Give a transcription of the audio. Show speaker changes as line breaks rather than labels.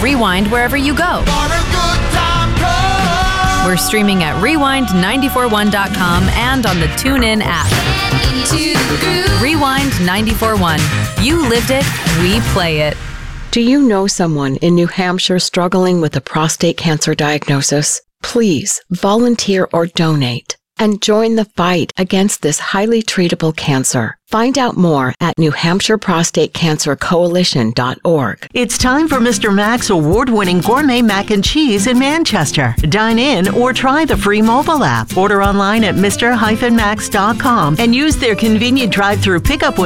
Rewind wherever you go. We're streaming at rewind941.com and on the TuneIn app. Rewind 94.1. You lived it, we play it.
Do you know someone in New Hampshire struggling with a prostate cancer diagnosis? Please volunteer or donate and join the fight against this highly treatable cancer. Find out more at NewHampshireProstateCancerCoalition.org.
It's time for Mr. Mac's award-winning gourmet mac and cheese in Manchester. Dine in or try the free mobile app. Order online at mr-max.com and use their convenient drive-through pickup